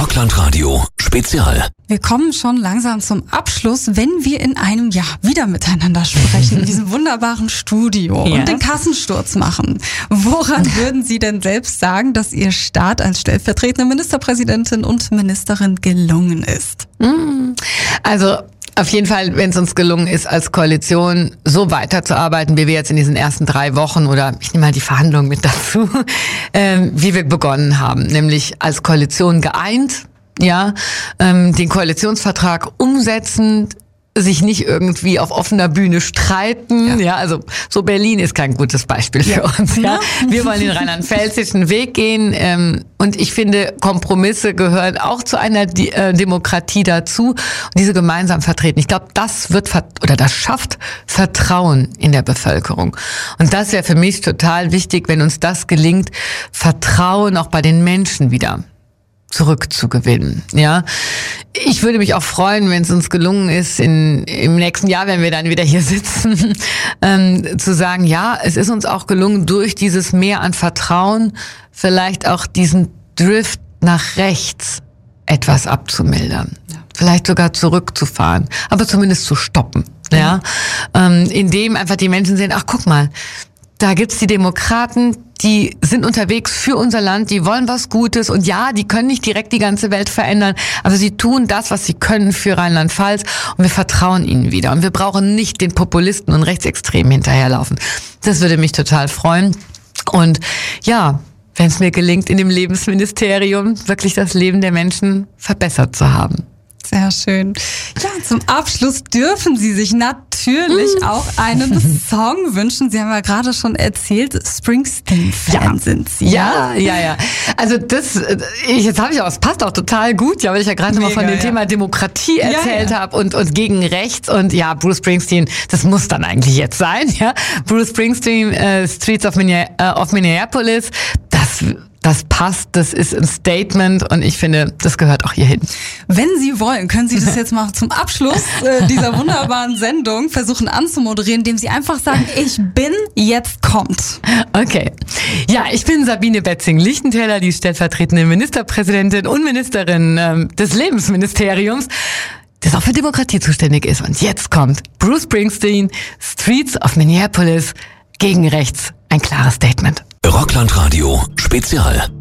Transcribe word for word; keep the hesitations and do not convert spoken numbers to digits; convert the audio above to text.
Rockland Radio Spezial. Wir kommen schon langsam zum Abschluss, wenn wir in einem Jahr wieder miteinander sprechen, in diesem wunderbaren Studio ja. und den Kassensturz machen. Woran würden Sie denn selbst sagen, dass Ihr Start als stellvertretende Ministerpräsidentin und Ministerin gelungen ist? Also auf jeden Fall, wenn es uns gelungen ist, als Koalition so weiterzuarbeiten, wie wir jetzt in diesen ersten drei Wochen oder ich nehme mal die Verhandlungen mit dazu, ähm, wie wir begonnen haben, nämlich als Koalition geeint, ja, ähm, den Koalitionsvertrag umsetzen, sich nicht irgendwie auf offener Bühne streiten, ja, ja also so Berlin ist kein gutes Beispiel für ja. uns, ja. Wir wollen den rheinland-pfälzischen Weg gehen, ähm, und ich finde, Kompromisse gehören auch zu einer Di- äh, Demokratie dazu und diese gemeinsam vertreten. Ich glaube, das wird vert- oder das schafft Vertrauen in der Bevölkerung. Und das wäre für mich total wichtig, wenn uns das gelingt, Vertrauen auch bei den Menschen wieder zurückzugewinnen, ja. Ich würde mich auch freuen, wenn es uns gelungen ist, in, im nächsten Jahr, wenn wir dann wieder hier sitzen, ähm, zu sagen, ja, es ist uns auch gelungen, durch dieses Mehr an Vertrauen vielleicht auch diesen Drift nach rechts etwas abzumildern. Ja. Vielleicht sogar zurückzufahren, aber zumindest zu stoppen, ja. ja. Ähm, indem einfach die Menschen sehen, ach, guck mal, da gibt's die Demokraten, die sind unterwegs für unser Land, die wollen was Gutes und ja, die können nicht direkt die ganze Welt verändern, aber sie tun das, was sie können für Rheinland-Pfalz und wir vertrauen ihnen wieder. Und wir brauchen nicht den Populisten und Rechtsextremen hinterherlaufen. Das würde mich total freuen. Und ja, wenn es mir gelingt, in dem Lebensministerium wirklich das Leben der Menschen verbessert zu haben. Sehr schön. Ja, zum Abschluss dürfen Sie sich natürlich mm. auch einen Song wünschen. Sie haben ja gerade schon erzählt, Springsteen-Fan ja. sind Sie. Ja, ja, ja. Also das, ich, jetzt habe ich auch, es passt auch total gut, ja, weil ich ja gerade mal von dem ja. Thema Demokratie erzählt ja, ja. habe und und gegen rechts und ja, Bruce Springsteen, das muss dann eigentlich jetzt sein, ja. Bruce Springsteen, äh, Streets of, Minne- äh, of Minneapolis, das Das passt, das ist ein Statement und ich finde, das gehört auch hierhin. Wenn Sie wollen, können Sie das jetzt mal zum Abschluss äh, dieser wunderbaren Sendung versuchen anzumoderieren, indem Sie einfach sagen, ich bin, jetzt kommt. Okay. Ja, ich bin Sabine Betzing-Lichtentäler, die stellvertretende Ministerpräsidentin und Ministerin ähm, des Lebensministeriums, das auch für Demokratie zuständig ist. Und jetzt kommt Bruce Springsteen, Streets of Minneapolis, gegen rechts, ein klares Statement. Rockland Radio Spezial.